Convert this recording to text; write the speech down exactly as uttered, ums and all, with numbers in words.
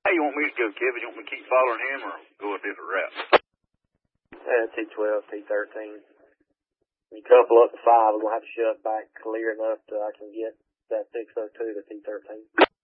How you want me to go, Kevin? You want me to keep following him or go a different route? Yeah, T twelve, T thirteen. You couple up to five, we're going to have to shove back clear enough so I can get that six oh two to T thirteen.